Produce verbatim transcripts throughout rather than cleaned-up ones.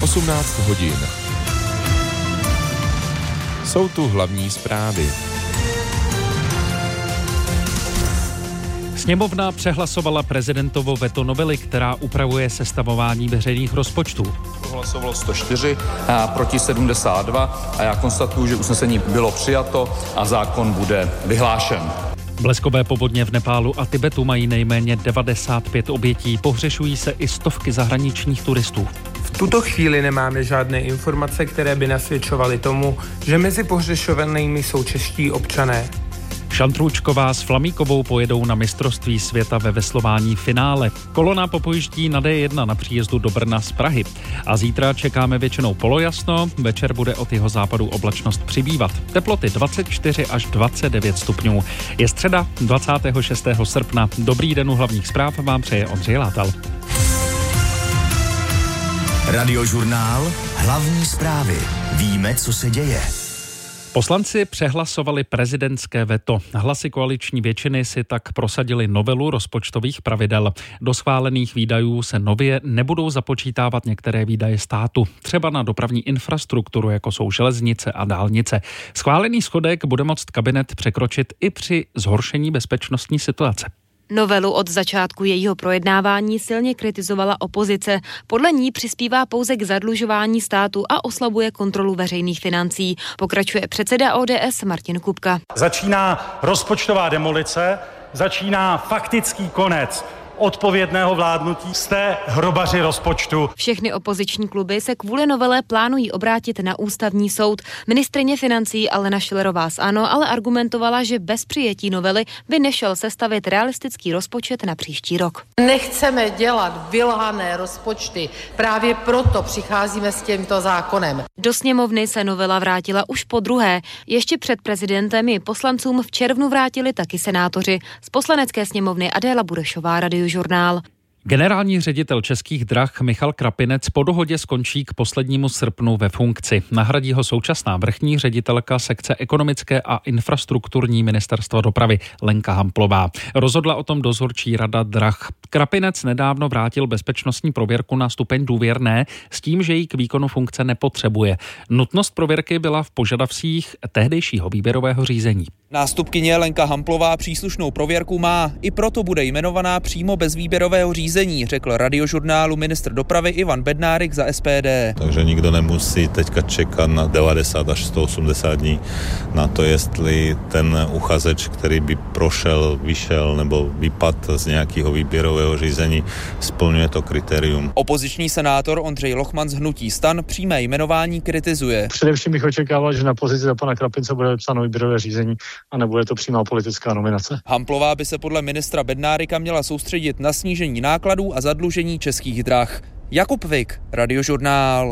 osmnáct hodin. Jsou tu hlavní zprávy. Sněmovna přehlasovala prezidentovo veto novely, která upravuje sestavování veřejných rozpočtů. Hlasovalo sto čtyři, a proti sedmdesát dva a já konstatuju, že usnesení bylo přijato a zákon bude vyhlášen. Bleskové povodně v Nepálu a Tibetu mají nejméně devadesát pět obětí, pohřešují se i stovky zahraničních turistů. V tuto chvíli nemáme žádné informace, které by nasvědčovaly tomu, že mezi pohřešovanými jsou čeští občané. Šantrůčková s Flamíkovou pojedou na mistrovství světa ve veslování finále. Kolona popojíždí na D jedna na příjezdu do Brna z Prahy. A zítra čekáme většinou polojasno, večer bude od jeho západu oblačnost přibývat. Teploty dvacet čtyři až dvacet devět stupňů. Je středa dvacátého šestého srpna. Dobrý den u hlavních zpráv vám přeje Ondřej Látal. Radiožurnál Hlavní zprávy. Víme, co se děje. Poslanci přehlasovali prezidentské veto. Hlasy koaliční většiny si tak prosadili novelu rozpočtových pravidel. Do schválených výdajů se nově nebudou započítávat některé výdaje státu, třeba na dopravní infrastrukturu, jako jsou železnice a dálnice. Schválený schodek bude moct kabinet překročit i při zhoršení bezpečnostní situace. Novelu od začátku jejího projednávání silně kritizovala opozice. Podle ní přispívá pouze k zadlužování státu a oslabuje kontrolu veřejných financí. Pokračuje předseda O D S Martin Kupka. Začíná rozpočtová demolice, začíná faktický konec odpovědného vládnutí. Jste hrobaři rozpočtu. Všechny opoziční kluby se kvůli novele plánují obrátit na ústavní soud. Ministryně financí Alena Schillerová z ANO ale argumentovala, že bez přijetí novely by nešel sestavit realistický rozpočet na příští rok. Nechceme dělat vylhané rozpočty, právě proto přicházíme s tímto zákonem. Do sněmovny se novela vrátila už po druhé. Ještě před prezidentem ji poslancům v červnu vrátili taky senátoři. Z poslanecké sněmovny Adéla Burešová, Radiožurnál. Generální ředitel Českých drah Michal Krapinec po dohodě skončí k poslednímu srpnu ve funkci. Nahradí ho současná vrchní ředitelka sekce ekonomické a infrastrukturní ministerstva dopravy Lenka Hamplová. Rozhodla o tom dozorčí rada drah. Krapinec nedávno vrátil bezpečnostní prověrku na stupeň důvěrné s tím, že ji k výkonu funkce nepotřebuje. Nutnost prověrky byla v požadavcích tehdejšího výběrového řízení. Nástupkyně Lenka Hamplová příslušnou prověrku má, i proto bude jmenovaná přímo bez výběrového řízení, řekl Radiožurnálu ministr dopravy Ivan Bednárik za S P D. Takže nikdo nemusí teďka čekat na devadesát až sto osmdesát dní na to, jestli ten uchazeč, který by prošel, vyšel nebo vypadl z nějakého výběrového řízení, splňuje to kritérium. Opoziční senátor Ondřej Lochman z hnutí STAN přímé jmenování kritizuje. Především bych očekával, že na pozici za pana Krapince bude psáno výběrové řízení a nebude to přímá politická nominace. Hamplová by se podle ministra Bednárika měla soustředit na snížení nákladů a zadlužení Českých drah. Jakub Vik, Radiožurnál.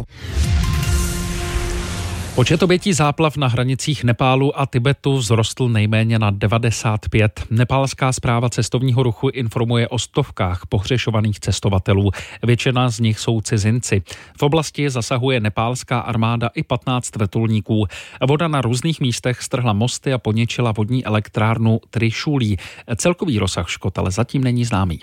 Počet obětí záplav na hranicích Nepálu a Tibetu vzrostl nejméně na devadesát pět. Nepálská správa cestovního ruchu informuje o stovkách pohřešovaných cestovatelů. Většina z nich jsou cizinci. V oblasti zasahuje nepálská armáda i patnáct vrtulníků. Voda na různých místech strhla mosty a poničila vodní elektrárnu Trišulí. Celkový rozsah škod ale zatím není známý.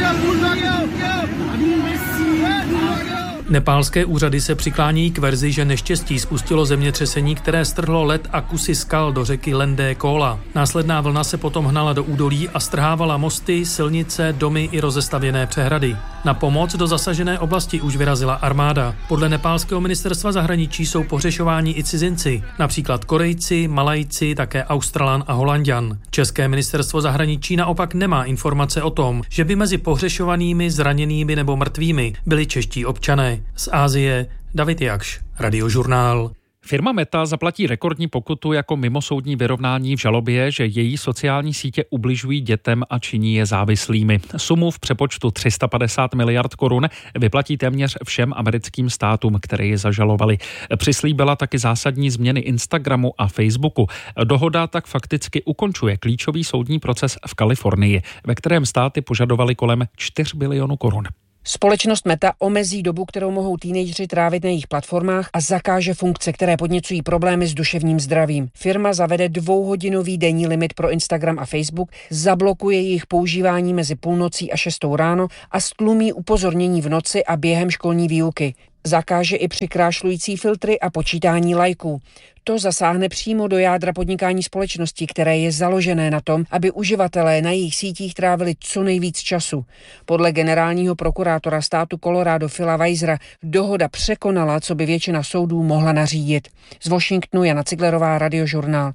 Nepálské úřady se přiklání k verzi, že neštěstí spustilo zemětřesení, které strhlo led a kusy skal do řeky Lendé Kóla. Následná vlna se potom hnala do údolí a strhávala mosty, silnice, domy i rozestavěné přehrady. Na pomoc do zasažené oblasti už vyrazila armáda. Podle nepálského ministerstva zahraničí jsou pohřešováni i cizinci, například Korejci, Malajci, také Australan a Holanďan. České ministerstvo zahraničí naopak nemá informace o tom, že by mezi pohřešovanými, zraněnými nebo mrtvými byli čeští občané. Z Asie David Jakš, Radiožurnál. Firma Meta zaplatí rekordní pokutu jako mimosoudní vyrovnání v žalobě, že její sociální sítě ubližují dětem a činí je závislými. Sumu v přepočtu tři sta padesát miliard korun vyplatí téměř všem americkým státům, které je zažalovali. Přislíbila taky zásadní změny Instagramu a Facebooku. Dohoda tak fakticky ukončuje klíčový soudní proces v Kalifornii, ve kterém státy požadovaly kolem čtyři biliony korun. Společnost Meta omezí dobu, kterou mohou teenageři trávit na jejich platformách a zakáže funkce, které podněcují problémy s duševním zdravím. Firma zavede dvouhodinový denní limit pro Instagram a Facebook, zablokuje jejich používání mezi půlnocí a šestou ráno a stlumí upozornění v noci a během školní výuky. Zakáže i přikrášlující filtry a počítání lajků. To zasáhne přímo do jádra podnikání společnosti, které je založené na tom, aby uživatelé na jejich sítích trávili co nejvíc času. Podle generálního prokurátora státu Colorado Phila Weisera dohoda překonala, co by většina soudů mohla nařídit. Z Washingtonu Jana Ciglerová, Radiožurnál.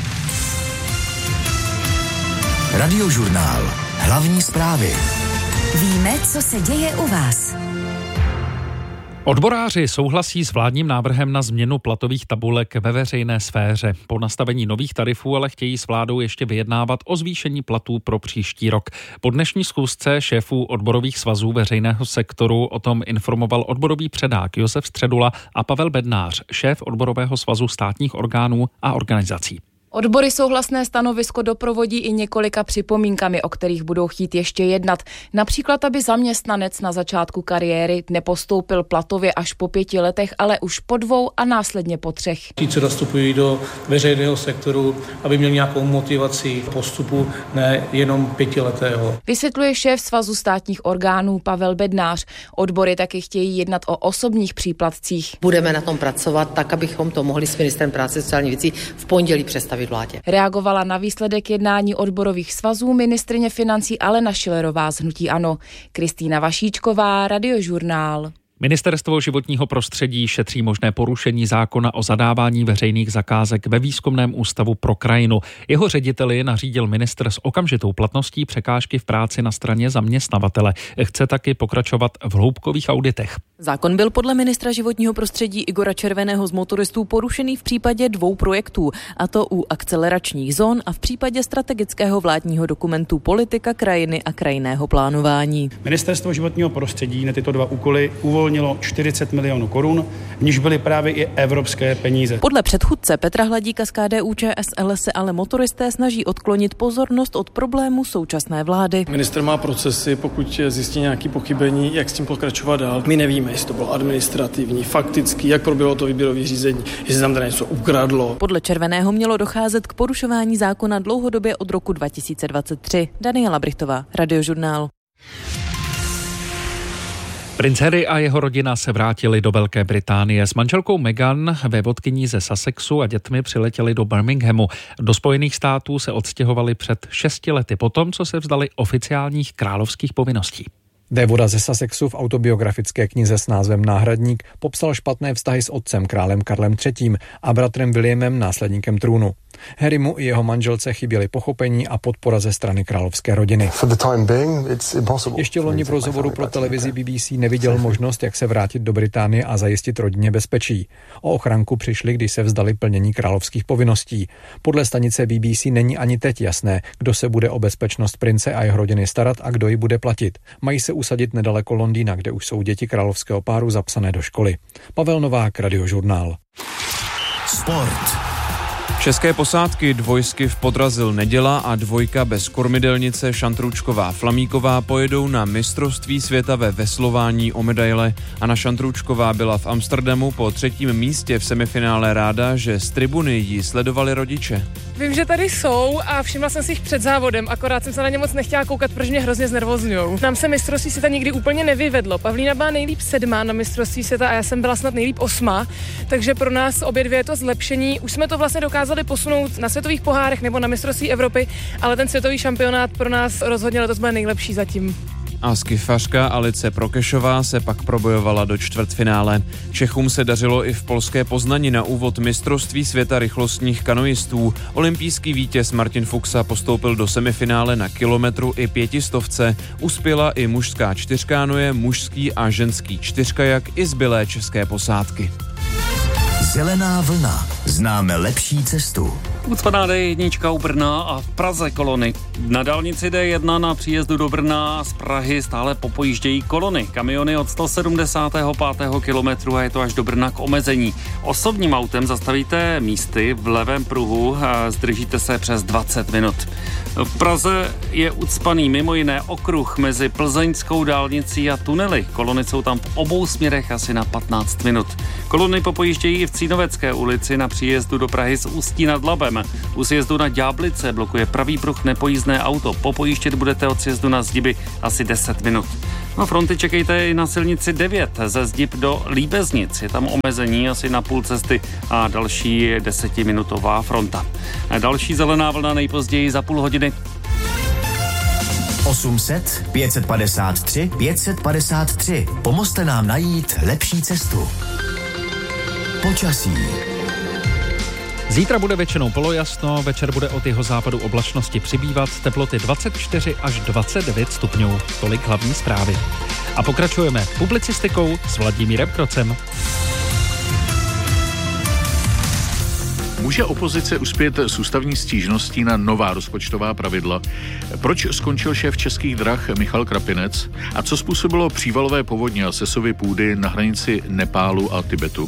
Radiožurnál. Hlavní zprávy. Víme, co se děje u vás. Odboráři souhlasí s vládním návrhem na změnu platových tabulek ve veřejné sféře. Po nastavení nových tarifů ale chtějí s vládou ještě vyjednávat o zvýšení platů pro příští rok. Po dnešní schůzce šéfů odborových svazů veřejného sektoru o tom informoval odborový předák Josef Středula a Pavel Bednář, šéf odborového svazu státních orgánů a organizací. Odbory souhlasné stanovisko doprovodí i několika připomínkami, o kterých budou chtít ještě jednat. Například, aby zaměstnanec na začátku kariéry nepostoupil platově až po pěti letech, ale už po dvou a následně po třech. Ti, co nastupují do veřejného sektoru, aby měli nějakou motivaci postupu, ne jenom pětiletého. Vysvětluje šéf svazu státních orgánů Pavel Bednář. Odbory taky chtějí jednat o osobních příplatcích. Budeme na tom pracovat tak, abychom to mohli s ministrem práce a sociálních věcí v pondělí představit vládě. Reagovala na výsledek jednání odborových svazů ministryně financí Alena Schillerová z hnutí ANO. Kristýna Vašíčková, Radiožurnál. Ministerstvo životního prostředí šetří možné porušení zákona o zadávání veřejných zakázek ve Výzkumném ústavu pro krajinu. Jeho řediteli nařídil ministr s okamžitou platností překážky v práci na straně zaměstnavatele. Chce taky pokračovat v hloubkových auditech. Zákon byl podle ministra životního prostředí Igora Červeného z Motoristů porušený v případě dvou projektů, a to u akceleračních zón a v případě strategického vládního dokumentu Politika krajiny a krajinného plánování. Ministerstvo životního prostředí na tyto dva úkoly uvolnilo čtyřicet milionů korun, v níž byly právě i evropské peníze. Podle předchůdce Petra Hladíka z K D U Č S L se ale motoristé snaží odklonit pozornost od problémů současné vlády. Minister má procesy, pokud zjistí nějaké pochybení, jak s tím pokračovat dál. My nevíme, jestli to bylo administrativní, faktický, jak proběhlo to výběrové řízení, jestli tam tady něco ukradlo. Podle Červeného mělo docházet k porušování zákona dlouhodobě od roku dva tisíce dvacet tři. Daniela Brichtová, Radiožurnál. Princ Harry a jeho rodina se vrátili do Velké Británie. S manželkou Meghan, vévodkyní ze Sussexu a dětmi přiletěli do Birminghamu. Do Spojených států se odstěhovali před šesti lety potom, co se vzdali oficiálních královských povinností. Vévoda ze Sussexu v autobiografické knize s názvem Náhradník popsal špatné vztahy s otcem králem Karlem třetím a bratrem Williamem, následníkem trůnu. Harrymu i jeho manželce chyběly pochopení a podpora ze strany královské rodiny. Ještě loni v rozhovoru pro televizi B B C neviděl možnost, jak se vrátit do Británie a zajistit rodině bezpečí. O ochranku přišli, když se vzdali plnění královských povinností. Podle stanice B B C není ani teď jasné, kdo se bude o bezpečnost prince a jeho rodiny starat a kdo ji bude platit. Mají se usadit nedaleko Londýna, kde už jsou děti královského páru zapsané do školy. Pavel Novák, Radiožurnál. Sport. České posádky dvojsky v Podrazil Neděla a dvojka bez kormidelnice Šantroučková Flamíková pojedou na mistrovství světa ve veslování o medaile. Anna Šantroučková byla v Amsterdamu po třetím místě v semifinále ráda, že z tribuny jí sledovali rodiče. Vím, že tady jsou a všimla jsem si jich před závodem, akorát jsem se na ně moc nechtěla koukat, protože mě hrozně znervozňujou. Nám se mistrovství světa nikdy úplně nevyvedlo. Pavlína byla nejlíp sedmá na mistrovství světa a já jsem byla snad nejlíp osma, takže pro nás obě dvě je to zlepšení. Už jsme to vlastně dokázali posunout na světových pohárech nebo na mistrovství Evropy, ale ten světový šampionát pro nás rozhodně letos bude nejlepší zatím. A skifařka Alice Prokešová se pak probojovala do čtvrtfinále. Čechům se dařilo i v polské Poznani na úvod mistrovství světa rychlostních kanoistů. Olympijský vítěz Martin Fuxa postoupil do semifinále na kilometru i pětistovce. Uspěla i mužská čtyřkánoje, mužský a ženský čtyřkajak i zbylé české posádky. Zelená vlna. Známe lepší cestu. Ucpaná D jedna u Brna a v Praze kolony. Na dálnici D jedna na příjezdu do Brna z Prahy stále popojíždějí kolony. Kamiony od sto sedmdesátého pátého kilometru a je to až do Brna k omezení. Osobním autem zastavíte místy v levém pruhu a zdržíte se přes dvacet minut. V Praze je ucpaný mimo jiné okruh mezi plzeňskou dálnicí a tunely. Kolony jsou tam v obou směrech asi na patnáct minut. Kolony popojíždějí i v Cínovecké ulici na příjezdu do Prahy z Ústí nad Labem. U sjezdu na Ďáblice blokuje pravý pruh nepojízdné auto. Popojíždět budete od sjezdu na Zdiby asi deset minut. No, fronty čekejte i na silnici devět ze Zdib do Líbeznic. Je tam omezení asi na půl cesty a další desetiminutová fronta. Další zelená vlna nejpozději za půl hodiny. osm set, pět set padesát tři, pět set padesát tři. Pomozte nám najít lepší cestu. Počasí. Zítra bude většinou polojasno, večer bude od jeho západu oblačnosti přibývat, teploty dvacet čtyři až dvacet devět stupňů. Tolik hlavní zprávy. A pokračujeme publicistikou s Vladimírem Krocem. Může opozice uspět s ústavní stížností na nová rozpočtová pravidla? Proč skončil šéf Českých drah Michal Krapinec? A co způsobilo přívalové povodně a sesovy půdy na hranici Nepálu a Tibetu?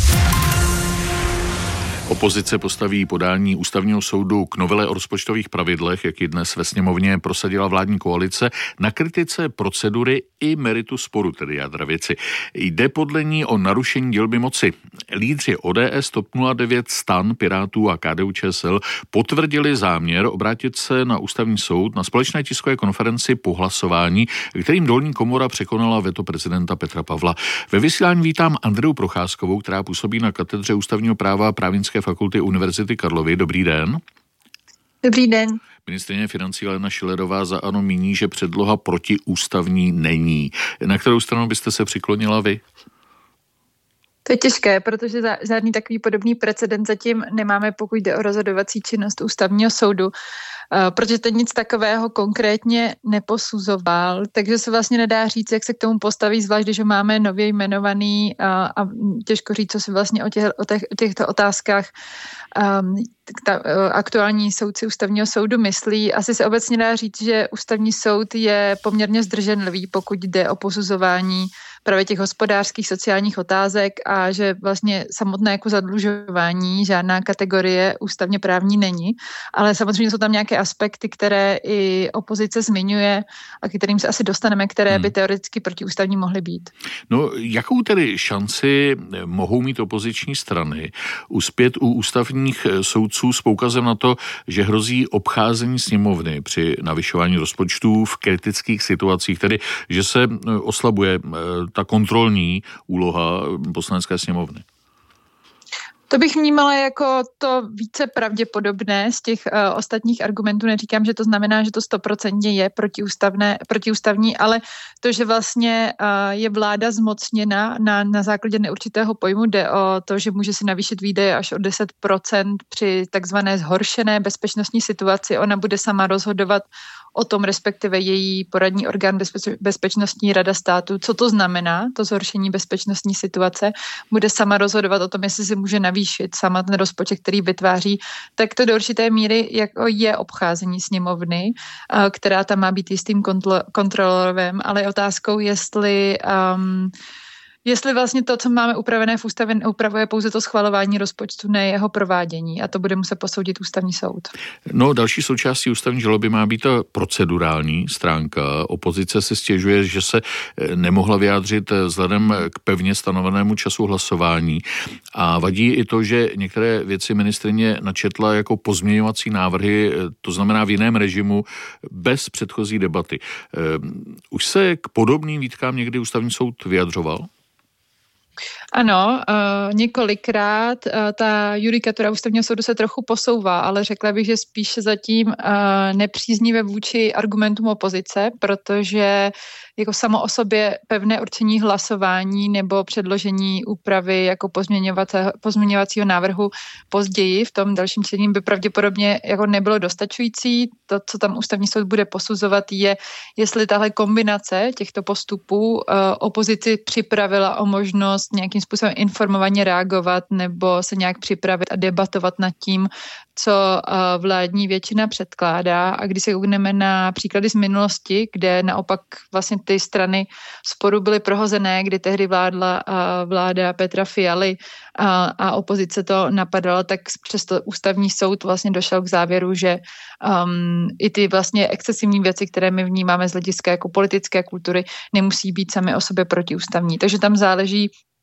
Opozice postaví podání ústavního soudu k novele o rozpočtových pravidlech, jak ji dnes ve sněmovně prosadila vládní koalice, na kritice procedury i meritu sporu, tedy jádra věci. Jde podle ní o narušení dělby moci. Lídři O D S, TOP nula devět, STAN, Pirátů a K D U Č S L potvrdili záměr obrátit se na ústavní soud na společné tiskové konferenci po hlasování, kterým dolní komora překonala veto prezidenta Petra Pavla. Ve vysílání vítám Andreu Procházkovou, která působí na katedře ústavního práva Právnické fakulty Univerzity Karlovy. Dobrý den. Dobrý den. Ministryně financí Alena Schillerová za ANO míní, že předloha protiústavní není. Na kterou stranu byste se přiklonila vy? To je těžké, protože žádný takový podobný precedent zatím nemáme, pokud jde o rozhodovací činnost ústavního soudu, protože ten nic takového konkrétně neposuzoval, takže se vlastně nedá říct, jak se k tomu postaví, zvlášť, když ho máme nově jmenovaný a, a těžko říct, co si vlastně o, těch, o, těch, o těchto otázkách um, ta, aktuální soudci ústavního soudu myslí. Asi se obecně dá říct, že ústavní soud je poměrně zdrženlivý, pokud jde o posuzování právě těch hospodářských, sociálních otázek a že vlastně samotné jako zadlužování žádná kategorie ústavně právní není, ale samozřejmě jsou tam nějaké aspekty, které i opozice zmiňuje a k kterým se asi dostaneme, které hmm. by teoreticky protiústavní mohly být. No, jakou tedy šanci mohou mít opoziční strany uspět u ústavních soudců s poukazem na to, že hrozí obcházení sněmovny při navyšování rozpočtů v kritických situacích, tedy že se oslabuje ta kontrolní úloha poslanecké sněmovny? To bych vnímala jako to více pravděpodobné z těch uh, ostatních argumentů. Neříkám, že to znamená, že to stoprocentně je protiústavné, protiústavní, ale to, že vlastně uh, je vláda zmocněna na, na základě neurčitého pojmu, jde o to, že může si navýšit výdaje až o deset procent při takzvané zhoršené bezpečnostní situaci. Ona bude sama rozhodovat o tom, respektive její poradní orgán bezpeč- Bezpečnostní rada státu. Co to znamená, to zhoršení bezpečnostní situace? Bude sama rozhodovat o tom, jestli si může navýšit sama ten rozpočet, který vytváří, tak to do určité míry jako je obcházení sněmovny, která tam má být jistým kontrol- kontrolorem, ale je otázkou, jestli um, Jestli vlastně to, co máme upravené v ústavě, upravuje pouze to schvalování rozpočtu, ne jeho provádění, a to bude muset posoudit ústavní soud. No, další součástí ústavní žaloby má být ta procedurální stránka. Opozice se stěžuje, že se nemohla vyjádřit vzhledem k pevně stanovenému času hlasování. A vadí i to, že některé věci ministryně načetla jako pozměňovací návrhy, to znamená v jiném režimu, bez předchozí debaty. Už se k podobným výtkám někdy ústavní soud vyjadřoval? Ano, uh, několikrát uh, ta judikatura ústavního soudu se trochu posouvá, ale řekla bych, že spíše zatím uh, nepříznivé vůči argumentům opozice, protože jako samo o sobě pevné určení hlasování nebo předložení úpravy jako pozměňovacího návrhu později v tom dalším čtení by pravděpodobně jako nebylo dostačující. To, co tam ústavní soud bude posuzovat, je, jestli tahle kombinace těchto postupů uh, opozici připravila o možnost nějakým způsobem informovaně reagovat nebo se nějak připravit a debatovat nad tím, co uh, vládní většina předkládá. A když se koukneme na příklady z minulosti, kde naopak vlastně ty strany sporu byly prohozené, kdy tehdy vládla uh, vláda Petra Fialy uh, a opozice to napadala, tak přesto ústavní soud vlastně došel k závěru, že um, i ty vlastně excesivní věci, které my vnímáme z hlediska jako politické kultury, nemusí být sami o sobě protiústavní. Takže tam záleží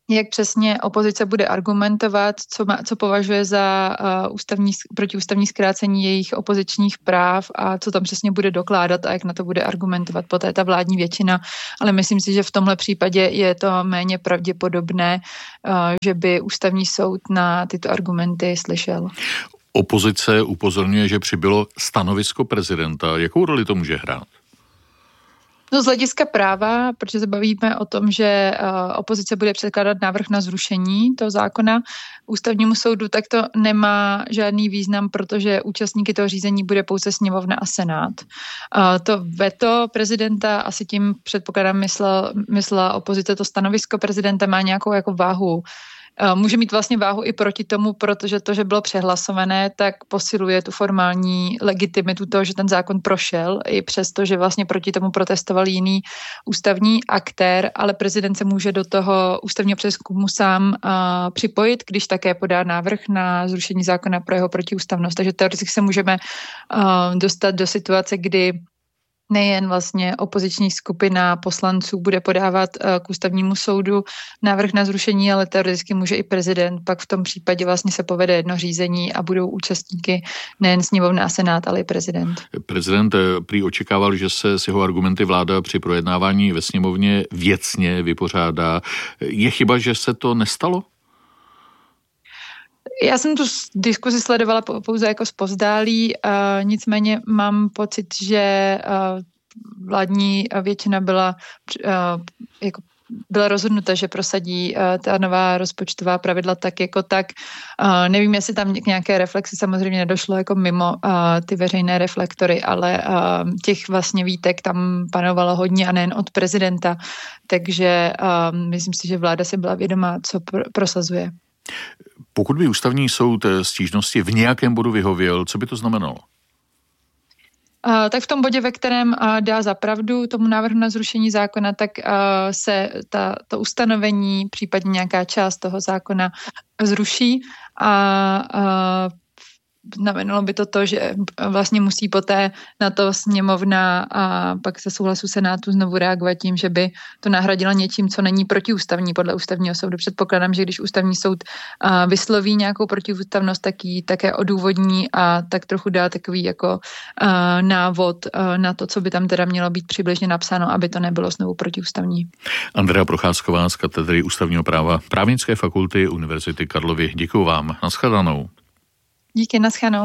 jak přesně opozice bude argumentovat, co, má, co považuje za uh, ústavní, protiústavní zkrácení jejich opozičních práv a co tam přesně bude dokládat a jak na to bude argumentovat poté ta vládní většina. Ale myslím si, že v tomhle případě je to méně pravděpodobné, uh, že by ústavní soud na tyto argumenty slyšel. Opozice upozorňuje, že přibylo stanovisko prezidenta. Jakou roli to může hrát? No z hlediska práva, protože se bavíme o tom, že uh, opozice bude předkládat návrh na zrušení toho zákona ústavnímu soudu, tak to nemá žádný význam, protože účastníky toho řízení bude pouze sněmovna a senát. Uh, to veto prezidenta, asi tím předpokládám myslela, myslela opozice, to stanovisko prezidenta má nějakou jako váhu. Může mít vlastně váhu i proti tomu, protože to, že bylo přehlasované, tak posiluje tu formální legitimitu toho, že ten zákon prošel, i přesto, že vlastně proti tomu protestoval jiný ústavní aktér, ale prezident se může do toho ústavního přezkumu sám uh, připojit, když také podá návrh na zrušení zákona pro jeho protiústavnost. Takže teoreticky se můžeme uh, dostat do situace, kdy nejen vlastně opoziční skupina poslanců bude podávat k ústavnímu soudu návrh na zrušení, ale teoreticky může i prezident. Pak v tom případě vlastně se povede jedno řízení a budou účastníky nejen sněmovna a senát, ale i prezident. Prezident prý očekával, že se s jeho argumenty vláda při projednávání ve sněmovně věcně vypořádá. Je chyba, že se to nestalo? Já jsem tu diskuzi sledovala pouze jako zpozdálí, uh, nicméně mám pocit, že uh, vládní většina byla, uh, jako byla rozhodnuta, že prosadí uh, ta nová rozpočtová pravidla tak jako tak. Uh, nevím, jestli tam k nějaké reflexi samozřejmě nedošlo jako mimo uh, ty veřejné reflektory, ale uh, těch vlastně výtek tam panovalo hodně a nejen od prezidenta, takže uh, myslím si, že vláda si byla vědomá, co pr- prosazuje. Pokud by ústavní soud stížnosti v nějakém bodu vyhověl, co by to znamenalo? Uh, tak v tom bodě, ve kterém uh, dá za pravdu tomu návrhu na zrušení zákona, tak uh, se ta, to ustanovení, případně nějaká část toho zákona zruší a uh, znamenalo by to to, že vlastně musí poté na to sněmovna a pak se souhlasu senátu znovu reagovat tím, že by to nahradilo něčím, co není protiústavní podle ústavního soudu. Předpokládám, že když ústavní soud vysloví nějakou protiústavnost, tak ji také odůvodní a tak trochu dá takový jako návod na to, co by tam teda mělo být přibližně napsáno, aby to nebylo znovu protiústavní. Andrea Procházková z katedry ústavního práva Právnické fakulty Univerzity Karlovy. Děkuju vám. Naschledanou. Díky, naschledanou.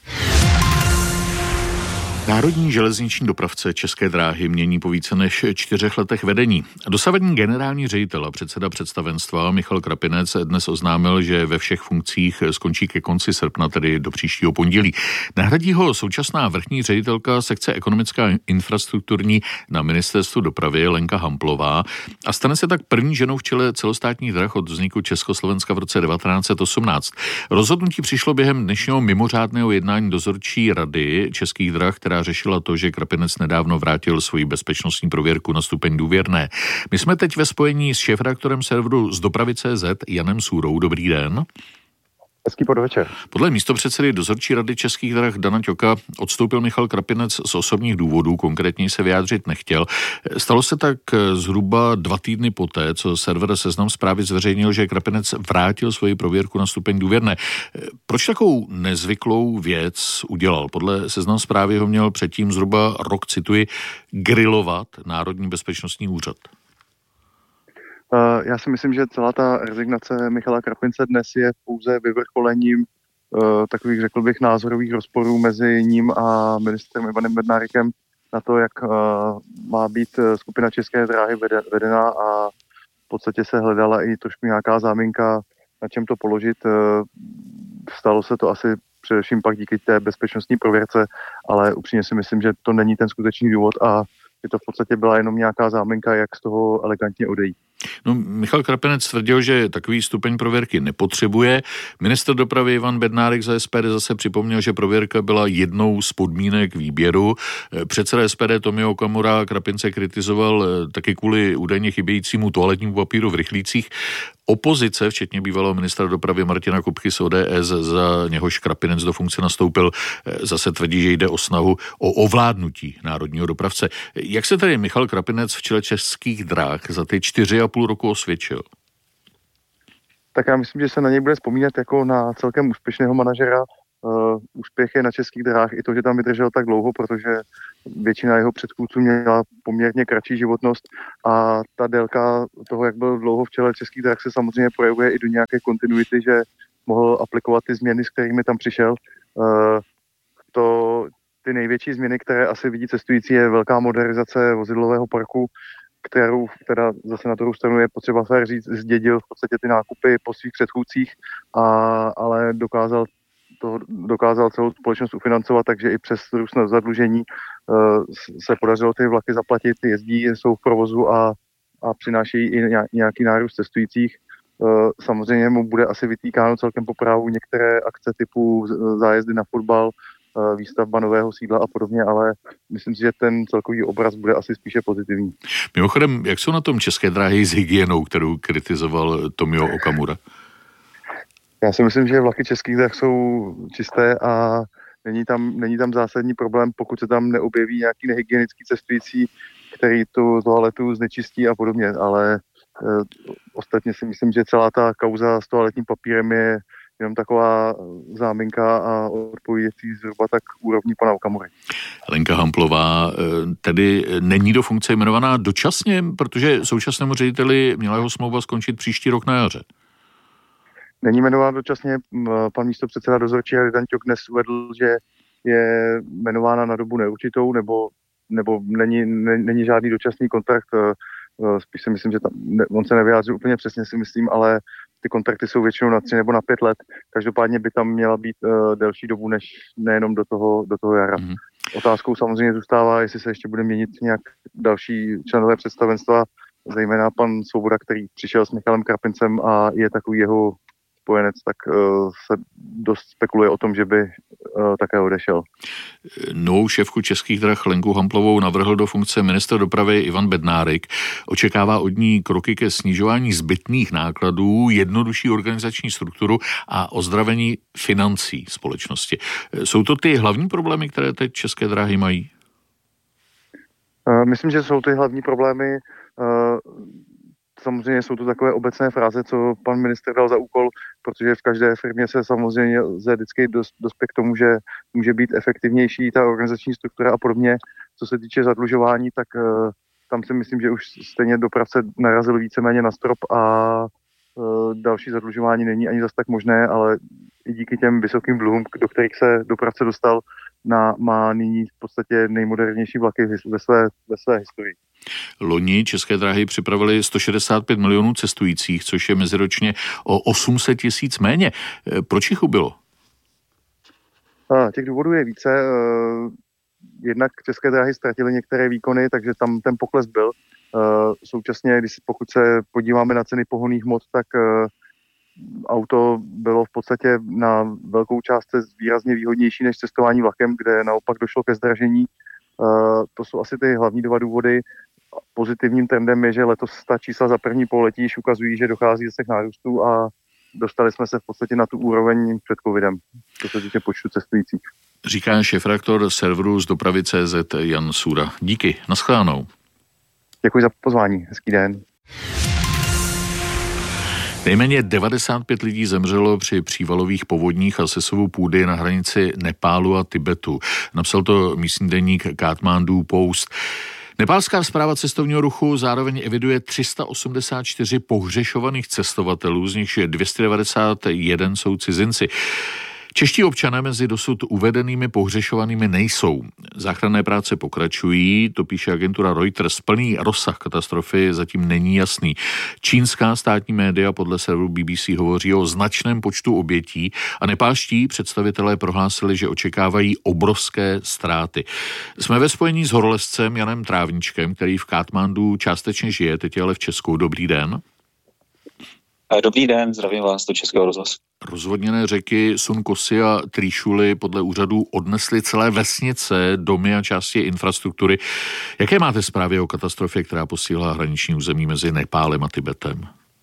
Národní železniční dopravce České dráhy mění po více než čtyřech letech vedení. Dosavadní generální ředitel a předseda představenstva Michal Krapinec dnes oznámil, že ve všech funkcích skončí ke konci srpna, tedy do příštího pondělí. Nahradí ho současná vrchní ředitelka sekce ekonomická a infrastrukturní na ministerstvu dopravy Lenka Hamplová a stane se tak první ženou v čele celostátních drah od vzniku Československa v roce devatenáct set osmnáct. Rozhodnutí přišlo během dnešního mimořádného jednání dozorčí rady Českých drah, která řešila to, že Krapinec nedávno vrátil svoji bezpečnostní prověrku na stupeň důvěrné. My jsme teď ve spojení s šéfredaktorem serveru z dopravy tečka cé zet Janem Sůrou. Dobrý den. Hezký podvečer. Podle místopředsedy dozorčí rady Českých drah Dana Ťoka odstoupil Michal Krapinec z osobních důvodů, konkrétně se vyjádřit nechtěl. Stalo se tak zhruba dva týdny poté, co server Seznam Zprávy zveřejnil, že Krapinec vrátil svoji prověrku na stupeň důvěrné. Proč takovou nezvyklou věc udělal? Podle Seznam Zprávy ho měl předtím zhruba rok, cituji, grilovat Národní bezpečnostní úřad. Já si myslím, že celá ta rezignace Michala Krapince dnes je pouze vyvrcholením takových, řekl bych, názorových rozporů mezi ním a ministrem Ivanem Bednárikem na to, jak má být skupina České dráhy vedena a v podstatě se hledala i trošku nějaká záminka, na čem to položit. Stalo se to asi především pak díky té bezpečnostní prověrce, ale upřímně si myslím, že to není ten skutečný důvod a že to v podstatě byla jenom nějaká záminka, jak z toho elegantně odejít. No, Michal Krapinec tvrdil, že takový stupeň prověrky nepotřebuje. Ministr dopravy Ivan Bednárik za S P D zase připomněl, že prověrka byla jednou z podmínek výběru. Předseda S P D Tomio Okamura Krapince kritizoval taky kvůli údajně chybějícímu toaletnímu papíru v rychlících. Opozice, včetně bývalého ministra dopravy Martina Kupky z O D S, za něhož Krapinec do funkce nastoupil, zase tvrdí, že jde o snahu o ovládnutí národního dopravce. Jak se tedy Michal Krapinec v čele Českých drah za ty čtyři a půl roku osvědčil? tak já myslím, že se na něj bude vzpomínat jako na celkem úspěšného manažera. Uh, úspěch je na Českých dráhách i to, že tam vydržel tak dlouho, protože většina jeho předchůdců měla poměrně kratší životnost a ta délka toho, jak byl dlouho v čele Českých drah, se samozřejmě projevuje i do nějaké kontinuity, že mohl aplikovat ty změny, s kterými tam přišel. Uh, to, ty největší změny, které asi vidí cestující, je velká modernizace vozidlového parku, kterou teda zase na druhou stranu je potřeba fér říct, zdědil v podstatě ty nákupy po svých předchůdcích, a, ale dokázal to dokázal celou společnost ufinancovat, takže i přes růst zadlužení uh, se podařilo ty vlaky zaplatit, jezdí, jsou v provozu a, a přinášejí i nějaký nárůst cestujících. Uh, samozřejmě mu bude asi vytýkáno celkem po právu některé akce typu zájezdy na fotbal, uh, výstavba nového sídla a podobně, ale myslím si, že ten celkový obraz bude asi spíše pozitivní. Mimochodem, jak jsou na tom České dráhy s hygienou, kterou kritizoval Tomio Okamura? Já si myslím, že vlaky Českých drah jsou čisté a není tam, není tam zásadní problém, pokud se tam neobjeví nějaký nehygienický cestující, který tu toaletu znečistí a podobně, ale e, ostatně si myslím, že celá ta kauza s toaletním papírem je jenom taková záminka a odpovědí zhruba tak úrovní pana Okamury. Lenka Hamplová tedy není do funkce jmenovaná dočasně, protože současnému řediteli měla jeho smlouva skončit příští rok na jaře. Není jmenován dočasně, pan místopředseda dozorčí Harry Danťok dnes uvedl, že je jmenována na dobu neurčitou, nebo, nebo není, ne, není žádný dočasný kontrakt, spíš si myslím, že tam, ne, on se nevyjádřil úplně přesně, si myslím, ale ty kontrakty jsou většinou na tři nebo na pět let, každopádně by tam měla být uh, delší dobu, než nejenom do toho, do toho jara. Mm-hmm. Otázkou samozřejmě zůstává, jestli se ještě bude měnit nějak další členové představenstva, zejména pan Svoboda, který přišel s Michalem Krapincem a je takový jeho spojenec, tak uh, se dost spekuluje o tom, že by uh, také odešel. Novou šéfku Českých drah Lenku Hamplovou navrhl do funkce ministr dopravy Ivan Bednárik. Očekává od ní kroky ke snižování zbytných nákladů, jednodušší organizační strukturu a ozdravení financí společnosti. Jsou to ty hlavní problémy, které teď České dráhy mají? Uh, myslím, že jsou ty hlavní problémy. Uh, Samozřejmě jsou to takové obecné fráze, co pan ministr dal za úkol, protože v každé firmě se samozřejmě lze vždycky dospět k tomu, že může být efektivnější ta organizační struktura a podobně. Co se týče zadlužování, tak uh, tam si myslím, že už stejně dopravce narazil víceméně na strop a uh, další zadlužování není ani zas tak možné, ale i díky těm vysokým dluhům, do kterých se dopravce dostal, na, má nyní v podstatě nejmodernější vlaky ve své, ve své historii. Loni České dráhy připravili sto šedesát pět milionů cestujících, což je meziročně o osm set tisíc méně. Proč jich ubylo? A, těch důvodů je více. Jednak České dráhy ztratily některé výkony, takže tam ten pokles byl. Současně, když pokud se podíváme na ceny pohonných hmot, tak auto bylo v podstatě na velkou část výrazně výhodnější než cestování vlakem, kde naopak došlo ke zdražení. To jsou asi ty hlavní dva důvody. Pozitivním trendem je, že letos ta čísla za první pololetí již ukazují, že dochází zase k nárůstu a dostali jsme se v podstatě na tu úroveň před covidem, co se týče počtu cestujících. Říká šéfredaktor serveru z dopravy tečka cé zet Jan Sůra. Díky, naschledanou. Děkuji za pozvání, hezký den. Nejméně devadesát pět lidí zemřelo při přívalových povodních a sesuvu půdy na hranici Nepálu a Tibetu. Napsal to místní deník Kathmandu Post. Nepálská správa cestovního ruchu zároveň eviduje tři sta osmdesát čtyři pohřešovaných cestovatelů, z nichž dvě stě devadesát jedna jsou cizinci. Čeští občané mezi dosud uvedenými pohřešovanými nejsou. Záchranné práce pokračují, to píše agentura Reuters. Plný rozsah katastrofy zatím není jasný. Čínská státní média podle serveru B B C hovoří o značném počtu obětí a nepálští představitelé prohlásili, že očekávají obrovské ztráty. Jsme ve spojení s horolezcem Janem Trávničkem, který v Kathmandu částečně žije, teď je ale v Česku. Dobrý den. Dobrý den, zdravím vás do Českého rozhlasu. Rozvodněné řeky Sunkosy a Trýšuly podle úřadů odnesly celé vesnice, domy a části infrastruktury. Jaké máte zprávy o katastrofě, která posílá hraniční území mezi Nepálem a Tibetem?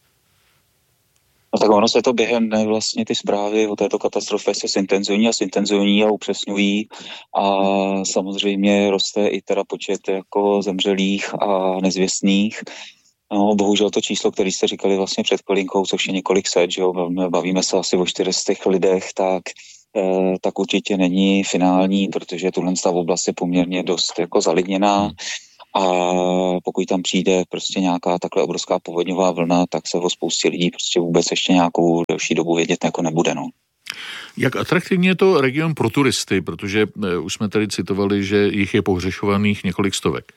No tak ono se to během dne vlastně ty zprávy o této katastrofě se zintenzivní a zintenzivní a upřesňují a samozřejmě roste i teda počet jako zemřelých a nezvěstných. No, bohužel to číslo, které jste říkali vlastně před chvilinkou, což je několik set, že jo, bavíme se asi o čtyřstech lidech, tak, eh, tak určitě není finální, protože tuhle ta oblast je poměrně dost jako zalidněná a pokud tam přijde prostě nějaká takhle obrovská povodňová vlna, tak se o spoustě lidí prostě vůbec ještě nějakou delší dobu vědět jako nebude, no. Jak atraktivní je to region pro turisty, protože eh, už jsme tady citovali, že jich je pohřešovaných několik stovek.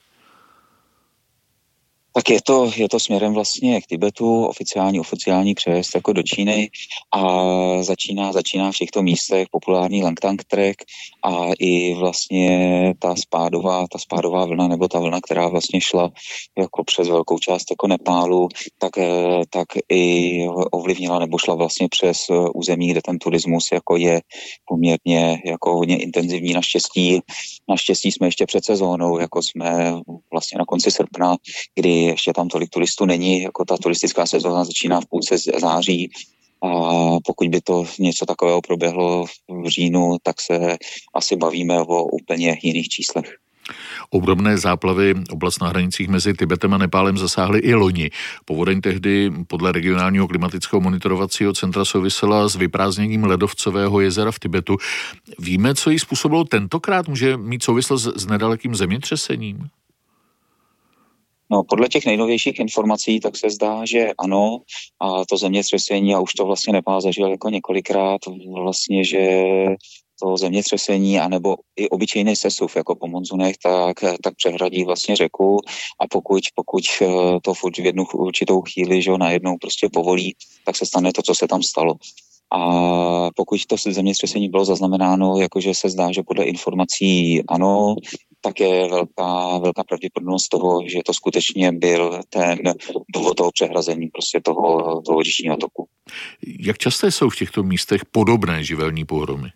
Tak je to, je to směrem vlastně k Tibetu, oficiální, oficiální přejezd jako do Číny a začíná, začíná v těchto místech populární Langtang trek a i vlastně ta spádová, ta spádová vlna nebo ta vlna, která vlastně šla jako přes velkou část jako Nepálu, tak, tak i ovlivnila nebo šla vlastně přes území, kde ten turismus jako je poměrně jako hodně intenzivní. Naštěstí, naštěstí jsme ještě před sezónou, jako jsme vlastně na konci srpna, kdy ještě tam tolik turistů není, jako ta turistická sezóna začíná v půlce září a pokud by to něco takového proběhlo v říjnu, tak se asi bavíme o úplně jiných číslech. Obdobné záplavy oblast na hranicích mezi Tibetem a Nepálem zasáhly i loni. Povodeň tehdy podle regionálního klimatického monitorovacího centra souvisela s vyprázdněním ledovcového jezera v Tibetu. Víme, co jí způsobilo tentokrát? Může mít souvislost s nedalekým zemětřesením? No, podle těch nejnovějších informací tak se zdá, že ano, a to zemětřesení, a už to vlastně Nepál zažil jako několikrát, vlastně, že to zemětřesení, anebo i obyčejný sesuv jako po monzunech, tak, tak přehradí vlastně řeku a pokud, pokud to v jednu určitou chvíli, že ho najednou prostě povolí, tak se stane to, co se tam stalo. A pokud to zemětřesení bylo zaznamenáno, jakože se zdá, že podle informací ano, tak je velká, velká pravděpodobnost toho, že to skutečně byl ten důvod toho přehrazení prostě toho, toho říčního toku. Jak časté jsou v těchto místech podobné živelní pohromy?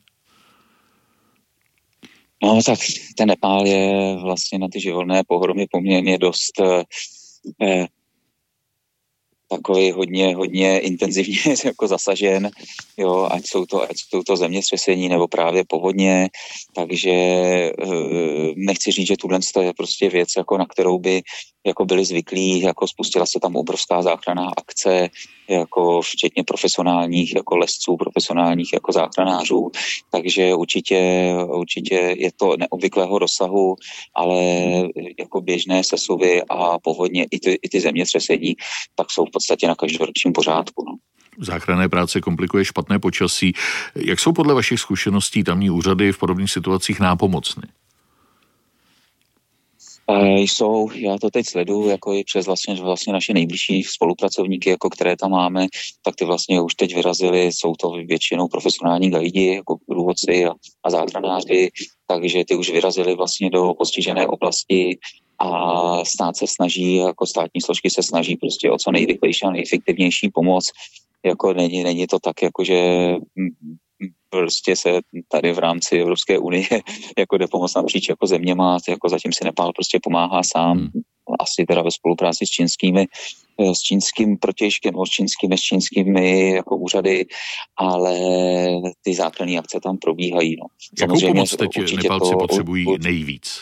No tak ten Nepál je vlastně na ty živelné pohromy poměrně dost eh, takový hodně, hodně intenzivně jako zasažen, jo, ať jsou to, ať jsou to zemětřesení nebo právě povodně, takže nechci říct, že tuhle je prostě věc, jako na kterou by jako byli zvyklí, jako spustila se tam obrovská záchranná akce, jako včetně profesionálních jako lesců, profesionálních jako záchranářů, takže určitě, určitě je to neobvyklého rozsahu, ale jako běžné sesuvy a povodně i ty, i ty zemětřesení, tak jsou v podstatě na každoročním pořádku. No. Záchranné práce komplikuje špatné počasí. Jak jsou podle vašich zkušeností tamní úřady v podobných situacích nápomocny? E, jsou, já to teď sleduju, jako i přes vlastně, vlastně naše nejbližší spolupracovníky, jako které tam máme, tak ty vlastně už teď vyrazili, jsou to většinou profesionální guidi, jako průvodci a, a záchranáři, takže ty už vyrazili vlastně do postižené oblasti a stát se snaží, jako státní složky se snaží prostě o co nejrychlejší a nejefektivnější pomoc. Jako není, není to tak, jako že prostě se tady v rámci Evropské unie jako jde pomoct napříč jako zeměma, jako zatím si Nepál prostě pomáhá sám, asi teda ve spolupráci s čínskými, s čínským protějškem, s čínskými, s čínskými jako úřady, ale ty záchranné akce tam probíhají. No. Jakou pomoc teď Nepálci to potřebují nejvíc?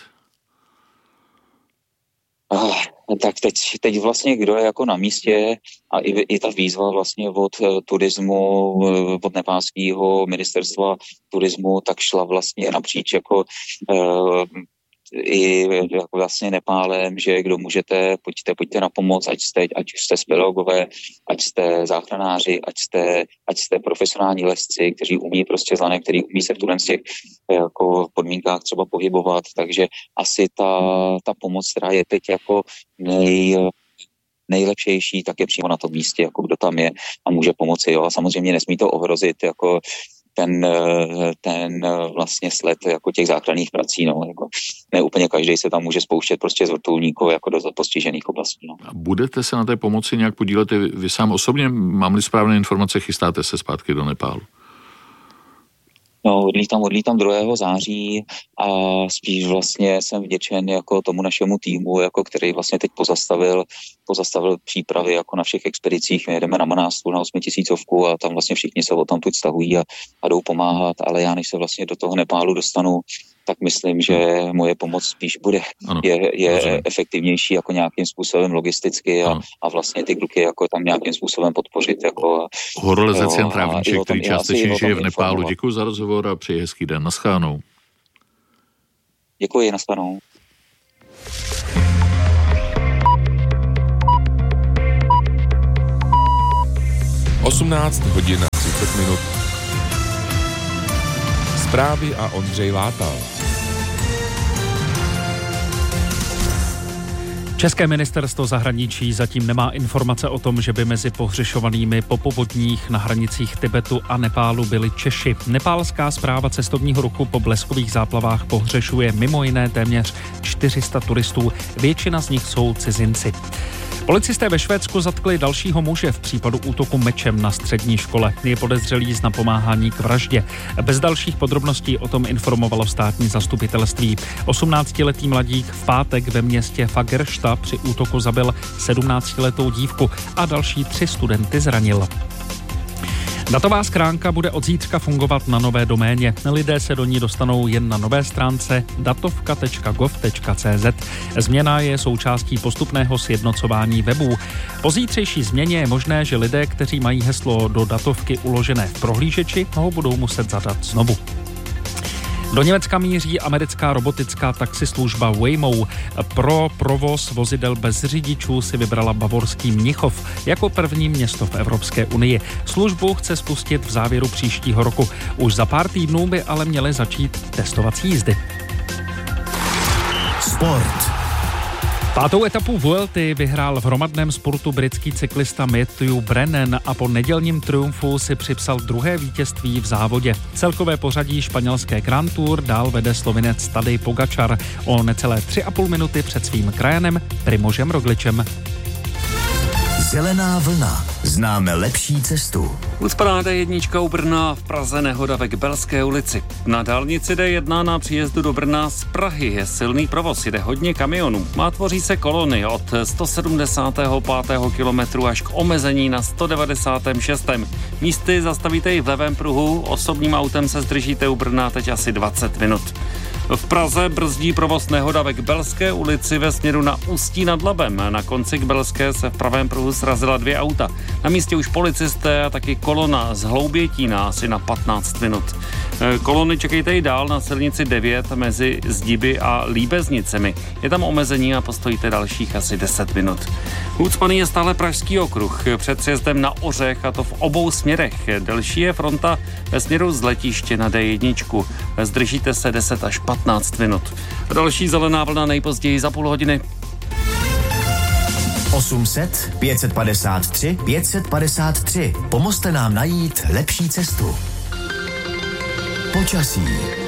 Ah, tak teď, teď vlastně kdo je jako na místě a i, i ta výzva vlastně od uh, turismu, uh, od nepálského ministerstva turismu, tak šla vlastně napříč jako uh, i jako vlastně Nepálem, že kdo můžete, pojďte, pojďte na pomoc, ať jste, ať jste speleologové, ať jste záchranáři, ať jste, ať jste profesionální lesci, kteří umí prostě zlané, kteří umí se v tuhle těch jako podmínkách třeba pohybovat, takže asi ta, ta pomoc, která je teď jako nej, nejlepšejší, tak je přímo na tom místě, jako kdo tam je a může pomoci. Jo. A samozřejmě nesmí to ohrozit jako ten, ten vlastně sled jako těch záchranných prací. No, jako ne úplně každý se tam může spouštět prostě z vrtulníků jako do postižených oblastí. No. A budete se na té pomoci nějak podílet vy, vy sám osobně? Mám-li správné informace, chystáte se zpátky do Nepálu? No, odlítám, odlítám druhého září a spíš vlastně jsem vděčen jako tomu našemu týmu, jako který vlastně teď pozastavil pozastavil přípravy jako na všech expedicích. My jedeme na Manástu na osmitisícovku a tam vlastně všichni se odtamtud stahují a, a jdou pomáhat, ale já než se vlastně do toho Nepálu dostanu, tak myslím, že moje pomoc spíš bude ano, je, je efektivnější jako nějakým způsobem logisticky a, a vlastně ty kluky jako tam nějakým způsobem podpořit. Jako, Horolezec Jan Trávníček, který částečně žije v Nepálu. Děkuji za rozhovor a přeji hezký den. Naschledanou. Děkuji, naschledanou. osmnáct hodin a třicet minut. Zprávy a Ondřej Látal. České ministerstvo zahraničí zatím nemá informace o tom, že by mezi pohřešovanými po povodních na hranicích Tibetu a Nepálu byli Češi. Nepálská správa cestovního ruchu po bleskových záplavách pohřešuje mimo jiné téměř čtyři sta turistů, většina z nich jsou cizinci. Policisté ve Švédsku zatkli dalšího muže v případu útoku mečem na střední škole. Je podezřelý z napomáhání k vraždě. Bez dalších podrobností o tom informovalo státní zastupitelství. osmnáctiletý mladík v pátek ve městě Fagersta při útoku zabil sedmnáctiletou dívku a další tři studenty zranil. Datová schránka bude od zítřka fungovat na nové doméně. Lidé se do ní dostanou jen na nové stránce datovka tečka gov tečka cz. Změna je součástí postupného sjednocování webů. Po zítřejší změně je možné, že lidé, kteří mají heslo do datovky uložené v prohlížeči, ho budou muset zadat znovu. Do Německa míří americká robotická taxislužba Waymo. Pro provoz vozidel bez řidičů si vybrala bavorský Mnichov jako první město v Evropské unii. Službu chce spustit v závěru příštího roku. Už za pár týdnů by ale měly začít testovací jízdy. Sport. Pátou etapu Vuelty vyhrál v hromadném sportu britský cyklista Matthew Brennan a po nedělním triumfu si připsal druhé vítězství v závodě. Celkové pořadí španělské Grand Tour dál vede Slovinec Tadej Pogačar o necelé tři a půl minuty před svým krajanem Primožem Rogličem. Zelená vlna. Známe lepší cestu. Ucpaná dé jedna u Brna, v Praze nehoda ve Kbelské ulici. Na dálnici dé jedna na příjezdu do Brna z Prahy je silný provoz, jede hodně kamionů. Má tvoří se kolony od sto sedmdesátého pátého kilometru až k omezení na sto devadesátém šestém Místy zastavíte i v levém pruhu, osobním autem se zdržíte u Brna teď asi dvacet minut. V Praze brzdí provoz nehoda ve Kbelské ulici ve směru na Ústí nad Labem. Na konci Kbelské se v pravém pruhu srazila dvě auta. Na místě už policisté a taky kolona z Hloubětína asi na patnáct minut. Kolony čekejte i dál na silnici devět mezi Zdiby a Líbeznicemi. Je tam omezení a postojíte dalších asi deset minut. Ucpaný je stále Pražský okruh před přejezdem na Ořech, a to v obou směrech. Delší je fronta ve směru z letiště na dé jedna. Zdržíte se deset až patnáct minut. Další zelená vlna nejpozději za půl hodiny. osm set pět set padesát tři pět set padesát tři. Pomozte nám najít lepší cestu. Počasí.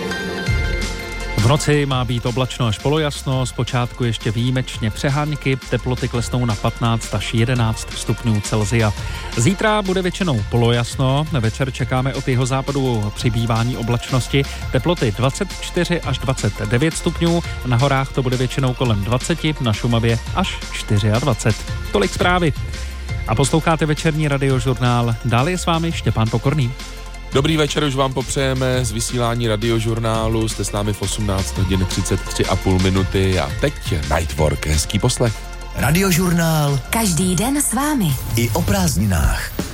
V noci má být oblačno až polojasno, zpočátku ještě výjimečně přehánky, teploty klesnou na patnáct až jedenáct stupňů Celsia. Zítra bude většinou polojasno, večer čekáme od jihozápadu přibývání oblačnosti, teploty dvacet čtyři až dvacet devět stupňů, na horách to bude většinou kolem dvacet, na Šumavě až dvacet čtyři. Tolik zprávy. A posloucháte večerní radiožurnál, dále je s vámi Štěpán Pokorný. Dobrý večer, už vám popřejeme z vysílání radiožurnálu, jste s námi v osmnáct hodin třicet tři a půl minuty a teď Nightwork, hezký poslech. Radiožurnál. Každý den s vámi. I o prázdninách.